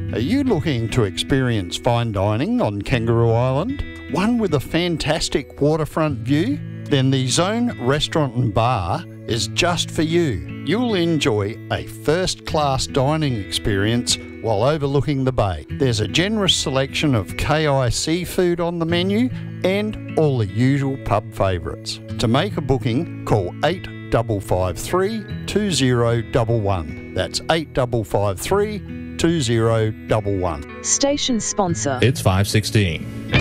Are you looking to experience fine dining on Kangaroo Island? One with a fantastic waterfront view? Then the Zone Restaurant and Bar is just for you. You'll enjoy a first-class dining experience while overlooking the bay. There's a generous selection of KI seafood on the menu and all the usual pub favourites. To make a booking, call 8553 2011. That's 8553 2011. Station sponsor. It's 5:16.